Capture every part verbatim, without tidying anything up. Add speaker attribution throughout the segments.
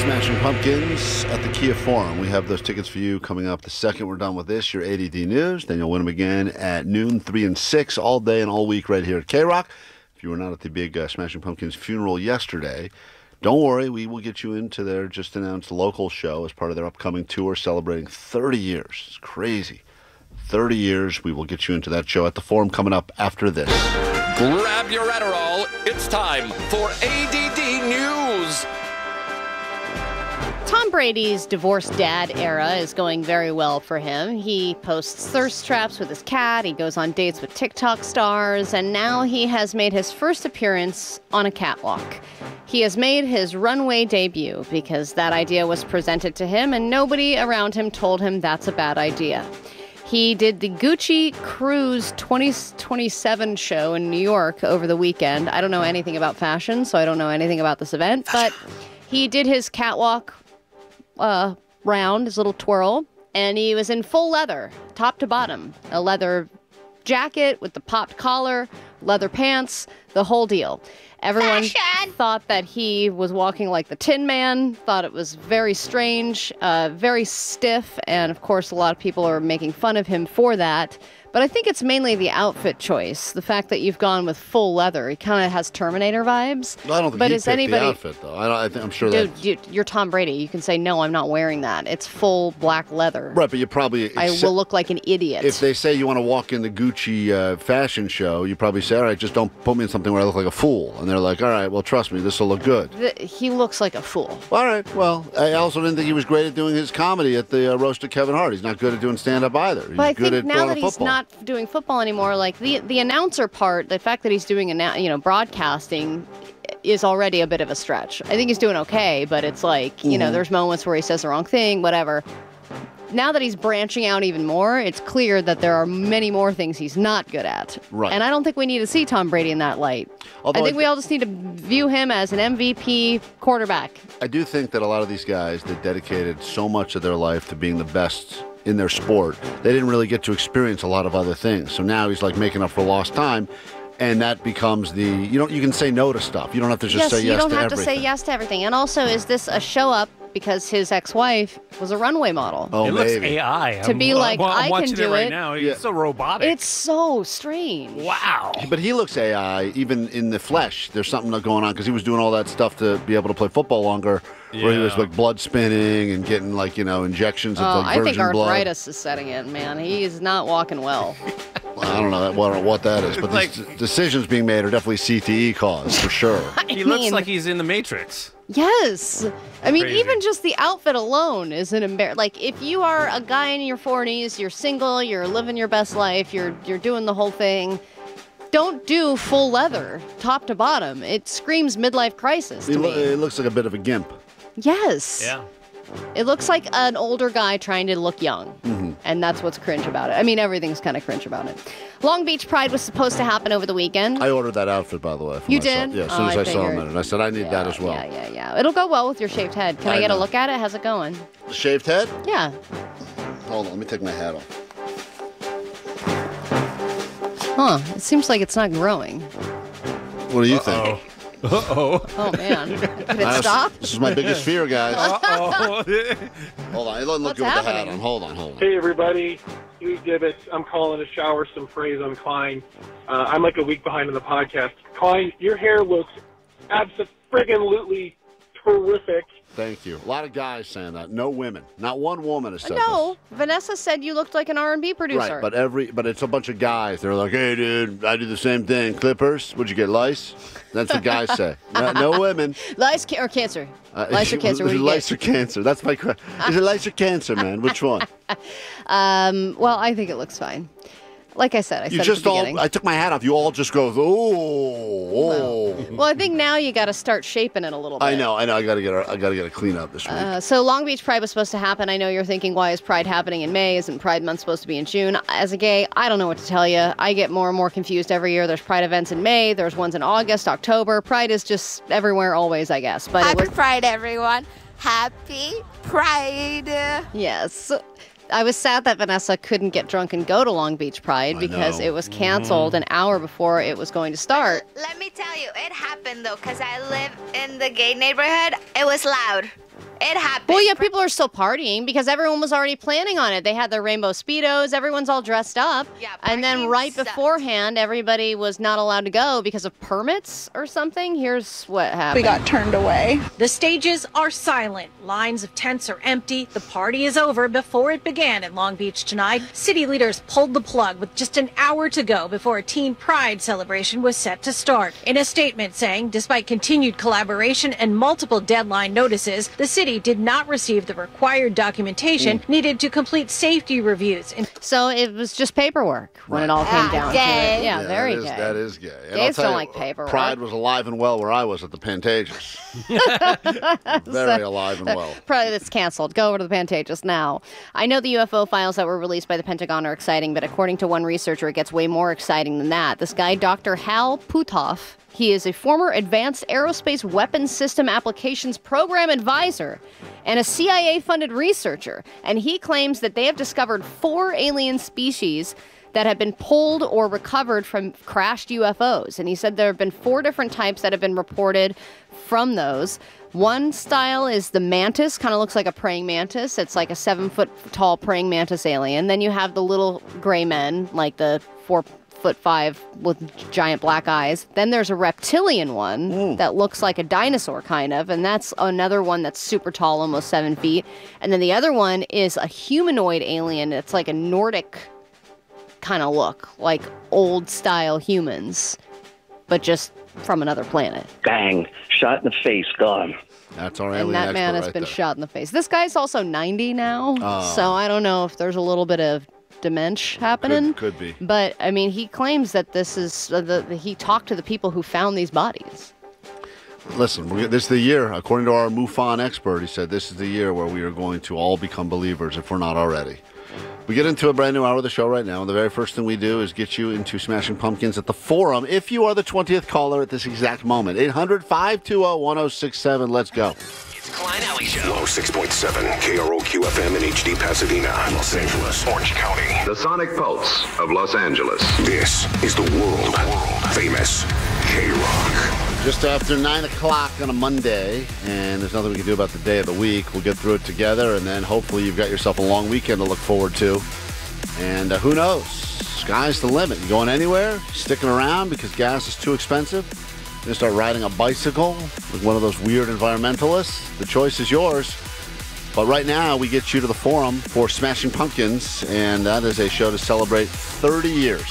Speaker 1: Smashing Pumpkins at the Kia Forum. We have those tickets for you coming up the second we're done with this, your A D D News. Then you'll win them again at noon, three, and six all day and all week right here at K-Rock. If you were not at the big uh, Smashing Pumpkins funeral yesterday, don't worry. We will get you into their just announced local show as part of their upcoming tour celebrating thirty years. It's crazy. thirty years. We will get you into that show at the Forum coming up after this.
Speaker 2: Grab your Adderall. It's time for A D D News.
Speaker 3: Tom Brady's divorced dad era is going very well for him. He posts thirst traps with his cat, he goes on dates with TikTok stars, and now he has made his first appearance on a catwalk. He has made his runway debut because that idea was presented to him and nobody around him told him that's a bad idea. He did the Gucci Cruise twenty twenty-seven show in New York over the weekend. I don't know anything about fashion, so I don't know anything about this event, but he did his catwalk uh, round, his little twirl, and he was in full leather, top to bottom. A leather jacket with the popped collar, leather pants, the whole deal. Everyone Fashion. thought that he was walking like the Tin Man, thought it was very strange, uh, very stiff, and of course a lot of people are making fun of him for that. But I think it's mainly the outfit choice, the fact that you've gone with full leather. He kind of has Terminator vibes.
Speaker 1: Well, I don't think
Speaker 3: but
Speaker 1: he
Speaker 3: is
Speaker 1: picked
Speaker 3: anybody...
Speaker 1: the outfit, though. I, don't, I think, I'm sure
Speaker 3: Dude,
Speaker 1: that...
Speaker 3: dude, you're Tom Brady. You can say, no, I'm not wearing that. It's full black leather.
Speaker 1: Right, but you probably...
Speaker 3: I will look like an idiot.
Speaker 1: If they say you want to walk in the Gucci uh, fashion show, you probably say, all right, just don't put me in something where I look like a fool. And they're like, all right, well, trust me, this will look good.
Speaker 3: The, he looks like a fool.
Speaker 1: All right, well, I also didn't think he was great at doing his comedy at the uh, Roast of Kevin Hart. He's not good at doing stand-up either. He's
Speaker 3: But I
Speaker 1: good
Speaker 3: think
Speaker 1: at
Speaker 3: now
Speaker 1: throwing
Speaker 3: that
Speaker 1: a
Speaker 3: he's
Speaker 1: football.
Speaker 3: not doing football anymore, like the the announcer part, the fact that he's doing annou- you know broadcasting is already a bit of a stretch. I think he's doing okay, but it's like, you
Speaker 1: Mm-hmm.
Speaker 3: know, there's moments where he says the wrong thing, whatever. Now that he's branching out even more, it's clear that there are many more things he's not good at.
Speaker 1: Right.
Speaker 3: And I don't think we need to see Tom Brady in that light.
Speaker 1: Although
Speaker 3: I
Speaker 1: I
Speaker 3: think we
Speaker 1: th-
Speaker 3: all just need to view him as an M V P quarterback.
Speaker 1: I do think that a lot of these guys that dedicated so much of their life to being the best in their sport, they didn't really get to experience a lot of other things. So now he's like making up for lost time, and that becomes the, you know, you can say no to stuff. You don't have to just
Speaker 3: yes,
Speaker 1: say yes to
Speaker 3: you don't have
Speaker 1: everything.
Speaker 3: to say yes to everything. And also, is this a show up because his ex-wife was a runway model?
Speaker 1: Oh,
Speaker 4: it looks
Speaker 1: maybe.
Speaker 4: A I.
Speaker 3: To
Speaker 4: I'm,
Speaker 3: be like,
Speaker 4: I'm, I'm
Speaker 3: I can
Speaker 4: watching
Speaker 3: do
Speaker 4: it right
Speaker 3: it.
Speaker 4: now.
Speaker 1: Yeah.
Speaker 4: It's so robotic.
Speaker 3: It's so strange.
Speaker 4: wow.
Speaker 1: But he looks A I, even in the flesh. There's something going on because he was doing all that stuff to be able to play football longer, where he was
Speaker 4: Yeah.
Speaker 1: like blood spinning and getting like, you know, injections of
Speaker 3: Oh,
Speaker 1: like
Speaker 3: I
Speaker 1: virgin
Speaker 3: think
Speaker 1: blood.
Speaker 3: arthritis is setting in, man. He is not walking well.
Speaker 1: Well, I don't know that, what, what that is, but
Speaker 4: Like-
Speaker 1: these d- decisions being made are definitely C T E caused for sure.
Speaker 4: He
Speaker 3: I
Speaker 4: looks
Speaker 3: mean,
Speaker 4: like he's in the Matrix.
Speaker 3: Yes. I mean,
Speaker 4: Crazy.
Speaker 3: even just the outfit alone is an embar. Like, if you are a guy in your forties, you're single, you're living your best life, you're you're doing the whole thing, don't do full leather, top to bottom. It screams midlife crisis
Speaker 1: He
Speaker 3: to
Speaker 1: lo-
Speaker 3: me.
Speaker 1: it looks like a bit of a gimp.
Speaker 3: Yes.
Speaker 4: Yeah.
Speaker 3: It looks like an older guy trying to look young.
Speaker 1: Mm-hmm.
Speaker 3: And that's what's cringe about it. I mean, everything's kind of cringe about it. Long Beach Pride was supposed to happen over the weekend.
Speaker 1: I ordered that outfit, by the way. for
Speaker 3: You
Speaker 1: myself.
Speaker 3: did?
Speaker 1: Yeah, as soon
Speaker 3: Oh,
Speaker 1: as
Speaker 3: I
Speaker 1: I, saw him
Speaker 3: figured.
Speaker 1: in it. I said, I need that as well.
Speaker 3: Yeah, yeah, yeah. It'll go well with your shaved head. Can I,
Speaker 1: I
Speaker 3: get a
Speaker 1: know.
Speaker 3: look at it? How's it going?
Speaker 1: The shaved head?
Speaker 3: Yeah.
Speaker 1: Hold on, let me take my hat off.
Speaker 3: Huh. It seems like it's not growing.
Speaker 1: What do you think?
Speaker 4: Oh. Uh-oh.
Speaker 3: Oh, man. Did it
Speaker 1: I-
Speaker 3: stop?
Speaker 1: This is my biggest fear, guys.
Speaker 4: Uh-oh.
Speaker 1: Hold on, it doesn't look
Speaker 3: What's
Speaker 1: good with the hat
Speaker 3: happening?
Speaker 1: on. Hold on, hold on.
Speaker 5: Hey, everybody. Hugh Gibbets. I'm calling to shower some praise on Klein. Uh, I'm like a week behind on the podcast. Klein, your hair looks absolutely terrific.
Speaker 1: Thank you. A lot of guys saying that. No women. Not one woman has said
Speaker 3: No. Vanessa said you looked like an R and B
Speaker 1: this.
Speaker 3: producer.
Speaker 1: Right, but every but it's a bunch of guys. They're like, hey, dude, I do the same thing. Clippers? Would you get lice? That's what guys say. No, no women.
Speaker 3: Lice ca- or cancer?
Speaker 1: Uh,
Speaker 3: Lice or cancer? What do you
Speaker 1: lice
Speaker 3: get?
Speaker 1: or cancer? That's my question. Is it lice or cancer, man? Which one?
Speaker 3: Um, well, I think it looks fine. Like I said, I
Speaker 1: You
Speaker 3: said
Speaker 1: just
Speaker 3: at the
Speaker 1: all.
Speaker 3: beginning.
Speaker 1: I took my hat off. You all just go, oh, oh.
Speaker 3: Well, I think now you got to start shaping it a little bit.
Speaker 1: I know, I know. I gotta get. A, I gotta get a clean up this week.
Speaker 3: Uh, so Long Beach Pride was supposed to happen. I know you're thinking, why is Pride happening in May? Isn't Pride Month supposed to be in June? As a gay, I don't know what to tell you. I get more and more confused every year. There's Pride events in May. There's ones in August, October. Pride is just everywhere, always, I guess. But it
Speaker 6: Happy
Speaker 3: was,
Speaker 6: Pride, everyone. Happy Pride.
Speaker 3: yes. I was sad that Vanessa couldn't get drunk and go to Long Beach Pride
Speaker 1: I
Speaker 3: because
Speaker 1: know.
Speaker 3: it was canceled an hour before it was going to start.
Speaker 6: Let me tell you, it happened though, because I live in the gay neighborhood. It was loud. It happened.
Speaker 3: Well, yeah, people are still partying because everyone was already planning on it. They had their rainbow Speedos. Everyone's all dressed up.
Speaker 6: Yeah,
Speaker 3: and then
Speaker 6: partying
Speaker 3: right
Speaker 6: sucked.
Speaker 3: beforehand, everybody was not allowed to go because of permits or something. Here's what happened.
Speaker 7: We got turned away.
Speaker 8: The stages are silent. Lines of tents are empty. The party is over before it began in Long Beach tonight. City leaders pulled the plug with just an hour to go before a teen pride celebration was set to start. In a statement saying, despite continued collaboration and multiple deadline notices, the city did not receive the required documentation
Speaker 1: Mm.
Speaker 8: needed to complete safety reviews. And
Speaker 3: So it was just paperwork when
Speaker 1: Right.
Speaker 3: it all came
Speaker 6: Ah,
Speaker 3: down
Speaker 6: gay.
Speaker 3: to it. Yeah, very
Speaker 1: that is,
Speaker 3: gay.
Speaker 1: That is gay. And
Speaker 3: Gays
Speaker 1: I'll tell
Speaker 3: don't
Speaker 1: you,
Speaker 3: like paperwork.
Speaker 1: Pride was alive and well where I was at the Pantages. Very alive and well.
Speaker 3: Probably that's canceled. Go over to the Pantages now. I know the U F O files that were released by the Pentagon are exciting, but according to one researcher, it gets way more exciting than that. This guy, Doctor Hal Puthoff, he is a former Advanced Aerospace Weapons System Applications Program Advisor and a C I A-funded researcher. And he claims that they have discovered four alien species that have been pulled or recovered from crashed U F Os. And he said there have been four different types that have been reported from those. One style is the mantis, kind of looks like a praying mantis. It's like a seven foot tall praying mantis alien. Then you have the little gray men, like the four foot five with giant black eyes. Then there's a reptilian one that looks like a dinosaur kind of, and that's another one that's super tall, almost seven feet. And then the other one is a humanoid alien. It's like a Nordic kind of look, like old style humans, but just from another planet.
Speaker 9: Bang, shot in the face, gone.
Speaker 1: That's our
Speaker 3: And
Speaker 1: alien
Speaker 3: that man
Speaker 1: expert
Speaker 3: has
Speaker 1: right
Speaker 3: been
Speaker 1: there.
Speaker 3: shot in the face. This guy's also ninety now,
Speaker 1: Oh.
Speaker 3: so I don't know if there's a little bit of dementia happening.
Speaker 1: Could, could be.
Speaker 3: But I mean, he claims that this is uh, the, the he talked to the people who found these bodies.
Speaker 1: Listen, we're, this is the year, according to our MUFON expert, he said this is the year where we are going to all become believers if we're not already. We get into a brand new hour of the show right now, and the very first thing we do is get you into Smashing Pumpkins at the Forum. If you are the twentieth caller at this exact moment, eight hundred, five two zero, one zero six seven. Let's go.
Speaker 10: It's Klein Alley Show. one oh six point seven K R O Q F M in H D Pasadena, Los Angeles, Orange County.
Speaker 11: The Sonic Pulse of Los Angeles.
Speaker 10: This is the world, world famous K-Rock.
Speaker 1: Just after nine o'clock on a Monday, and there's nothing we can do about the day of the week. We'll get through it together, and then hopefully you've got yourself a long weekend to look forward to. And uh, who knows? Sky's the limit. You going anywhere? Sticking around because gas is too expensive? You're going to start riding a bicycle with one of those weird environmentalists? The choice is yours. But right now, we get you to the Forum for Smashing Pumpkins, and that is a show to celebrate thirty years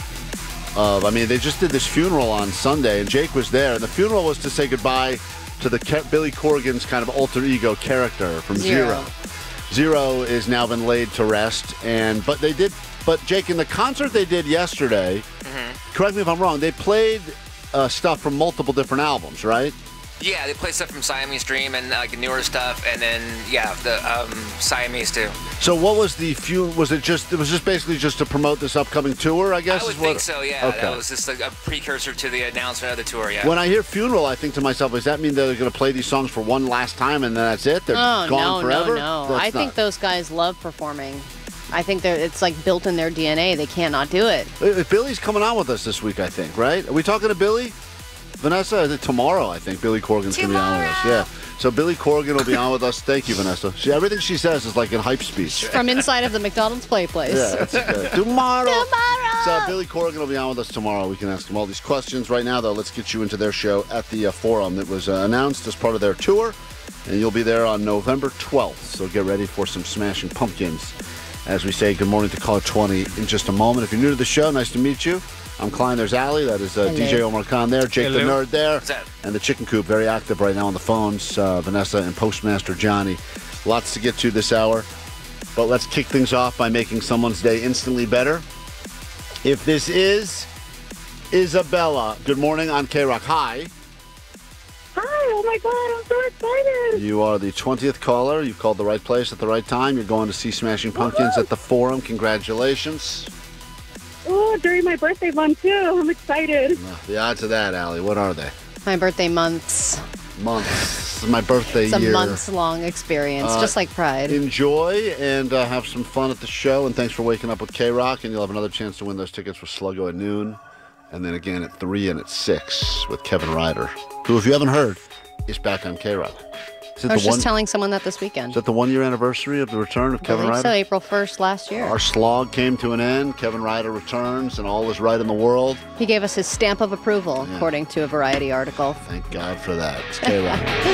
Speaker 1: of, I mean, they just did this funeral on Sunday, and Jake was there, and the funeral was to say goodbye to the Ke- Billy Corgan's kind of alter ego character from Zero.
Speaker 3: Zero.
Speaker 1: Zero is now been laid to rest, and but they did, but Jake, in the concert they did yesterday,
Speaker 12: Mm-hmm.
Speaker 1: correct me if I'm wrong, they played uh, stuff from multiple different albums, right?
Speaker 12: Yeah, they play stuff from Siamese Dream and like newer stuff, and then yeah, the um, Siamese too.
Speaker 1: So what was the few? Was it just? It was just basically just to promote this upcoming tour, I guess.
Speaker 12: I would
Speaker 1: is what,
Speaker 12: think so. Yeah,
Speaker 1: Okay.
Speaker 12: that was just like a precursor to the announcement of the tour. Yeah.
Speaker 1: When I hear funeral, I think to myself, does that mean they're going to play these songs for one last time and then that's it? They're
Speaker 3: Oh,
Speaker 1: gone
Speaker 3: no,
Speaker 1: forever?
Speaker 3: no, no.
Speaker 1: That's
Speaker 3: I think
Speaker 1: not-
Speaker 3: those guys love performing. I think they're, it's like built in their D N A. They can't not do it.
Speaker 1: Uh, Billy's coming on with us this week, I think, right? Are we talking to Billy? Vanessa, is it tomorrow, I think Billy Corgan's going to be on with us. Yeah. So Billy Corgan will be on with us. Thank you, Vanessa. She, everything she says is like in hype speech.
Speaker 3: From inside of the McDonald's play place.
Speaker 1: Yeah, that's good. Tomorrow.
Speaker 3: Tomorrow.
Speaker 1: So Billy Corgan will be on with us tomorrow. We can ask him all these questions. Right now, though, let's get you into their show at the uh, Forum that was uh, announced as part of their tour. And you'll be there on November twelfth. So get ready for some Smashing Pumpkins. As we say good morning to caller twenty in just a moment. If you're new to the show, nice to meet you. I'm Klein, there's Allie. That is uh, D J Omar Khan there. Jake
Speaker 4: Hello.
Speaker 1: the Nerd there.
Speaker 12: What's that?
Speaker 1: And the Chicken Coop, very active right now on the phones. Uh, Vanessa and Postmaster Johnny. Lots to get to this hour. But let's kick things off by making someone's day instantly better. If this is Isabella, good morning on K-Rock. Hi.
Speaker 7: Hi, oh my God, I'm so excited.
Speaker 1: You are the twentieth caller. You've called the right place at the right time. You're going to see Smashing Pumpkins at the Forum. Congratulations.
Speaker 7: Oh, during my birthday month, too. I'm excited.
Speaker 1: The odds of that, Allie, what are they?
Speaker 3: My birthday months.
Speaker 1: Months. My birthday
Speaker 3: It's a
Speaker 1: year.
Speaker 3: months-long experience,
Speaker 1: Uh,
Speaker 3: just like Pride.
Speaker 1: Enjoy and uh, have some fun at the show. And thanks for waking up with K-Rock. And you'll have another chance to win those tickets for Sluggo at noon. And then again at three and at six with Kevin Ryder, who, if you haven't heard, is back on K-Rock. Is it
Speaker 3: I was
Speaker 1: the
Speaker 3: just
Speaker 1: one-
Speaker 3: telling someone that this weekend.
Speaker 1: Is that the one-year anniversary of the return of
Speaker 3: I
Speaker 1: Kevin
Speaker 3: believe
Speaker 1: Ryder?
Speaker 3: so, April first last year.
Speaker 1: Our slog came to an end. Kevin Ryder returns, and all is right in the world.
Speaker 3: He gave us his stamp of approval,
Speaker 1: Yeah.
Speaker 3: according to a Variety article.
Speaker 1: Thank God for that. It's K-Rock.